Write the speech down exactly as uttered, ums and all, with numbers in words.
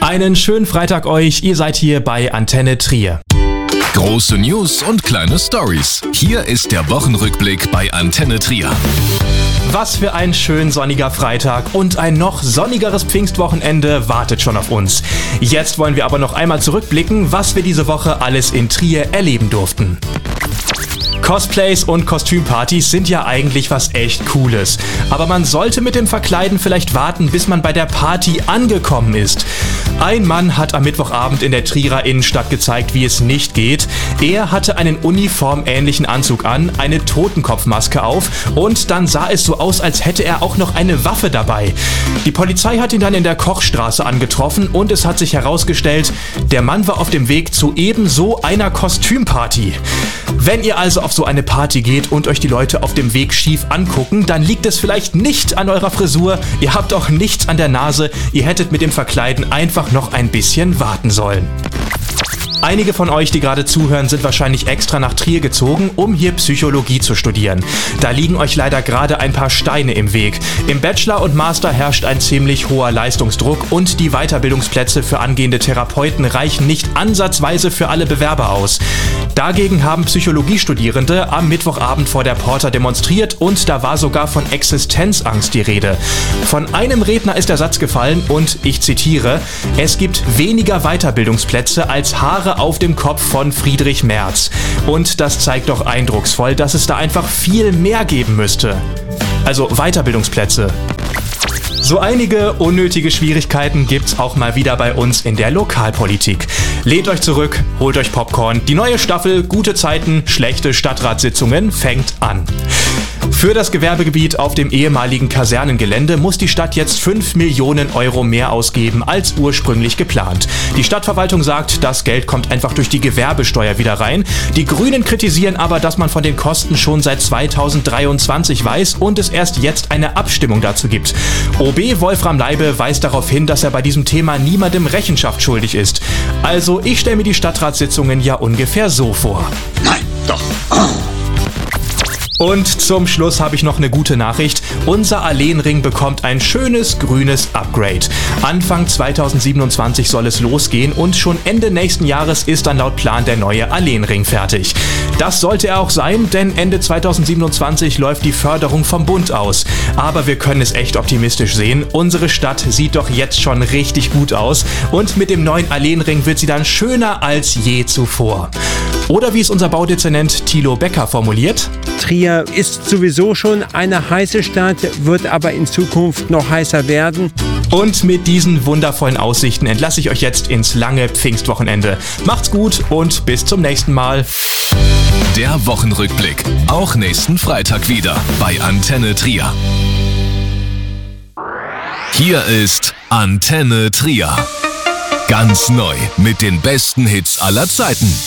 Einen schönen Freitag euch, ihr seid hier bei Antenne Trier. Große News und kleine Stories. Hier ist der Wochenrückblick bei Antenne Trier. Was für ein schön sonniger Freitag und ein noch sonnigeres Pfingstwochenende wartet schon auf uns. Jetzt wollen wir aber noch einmal zurückblicken, was wir diese Woche alles in Trier erleben durften. Cosplays und Kostümpartys sind ja eigentlich was echt Cooles. Aber man sollte mit dem Verkleiden vielleicht warten, bis man bei der Party angekommen ist. Ein Mann hat am Mittwochabend in der Trierer Innenstadt gezeigt, wie es nicht geht. Er hatte einen uniformähnlichen Anzug an, eine Totenkopfmaske auf und dann sah es so aus, als hätte er auch noch eine Waffe dabei. Die Polizei hat ihn dann in der Kochstraße angetroffen und es hat sich herausgestellt, der Mann war auf dem Weg zu ebenso einer Kostümparty. Wenn ihr also auf so eine Party geht und euch die Leute auf dem Weg schief angucken, dann liegt es vielleicht nicht an eurer Frisur, ihr habt auch nichts an der Nase, ihr hättet mit dem Verkleiden einfach noch ein bisschen warten sollen. Einige von euch, die gerade zuhören, sind wahrscheinlich extra nach Trier gezogen, um hier Psychologie zu studieren. Da liegen euch leider gerade ein paar Steine im Weg. Im Bachelor und Master herrscht ein ziemlich hoher Leistungsdruck und die Weiterbildungsplätze für angehende Therapeuten reichen nicht ansatzweise für alle Bewerber aus. Dagegen haben Psychologiestudierende am Mittwochabend vor der Porta demonstriert und da war sogar von Existenzangst die Rede. Von einem Redner ist der Satz gefallen und ich zitiere: Es gibt weniger Weiterbildungsplätze als Haare auf dem Kopf von Friedrich Merz. Und das zeigt doch eindrucksvoll, dass es da einfach viel mehr geben müsste. Also Weiterbildungsplätze. So einige unnötige Schwierigkeiten gibt's auch mal wieder bei uns in der Lokalpolitik. Lehnt euch zurück, holt euch Popcorn. Die neue Staffel Gute Zeiten, schlechte Stadtratssitzungen fängt an. Für das Gewerbegebiet auf dem ehemaligen Kasernengelände muss die Stadt jetzt fünf Millionen Euro mehr ausgeben als ursprünglich geplant. Die Stadtverwaltung sagt, das Geld kommt einfach durch die Gewerbesteuer wieder rein. Die Grünen kritisieren aber, dass man von den Kosten schon seit zweitausenddreiundzwanzig weiß und es erst jetzt eine Abstimmung dazu gibt. O B Wolfram Leibe weist darauf hin, dass er bei diesem Thema niemandem Rechenschaft schuldig ist. Also ich stelle mir die Stadtratssitzungen ja ungefähr so vor. Nein, doch. Und zum Schluss habe ich noch eine gute Nachricht. Unser Alleenring bekommt ein schönes grünes Upgrade. Anfang zweitausendsiebenundzwanzig soll es losgehen und schon Ende nächsten Jahres ist dann laut Plan der neue Alleenring fertig. Das sollte er auch sein, denn Ende zweitausendsiebenundzwanzig läuft die Förderung vom Bund aus. Aber wir können es echt optimistisch sehen. Unsere Stadt sieht doch jetzt schon richtig gut aus und mit dem neuen Alleenring wird sie dann schöner als je zuvor. Oder wie es unser Baudezernent Thilo Becker formuliert: Trier ist sowieso schon eine heiße Stadt, wird aber in Zukunft noch heißer werden. Und mit diesen wundervollen Aussichten entlasse ich euch jetzt ins lange Pfingstwochenende. Macht's gut und bis zum nächsten Mal. Der Wochenrückblick, auch nächsten Freitag wieder bei Antenne Trier. Hier ist Antenne Trier. Ganz neu mit den besten Hits aller Zeiten.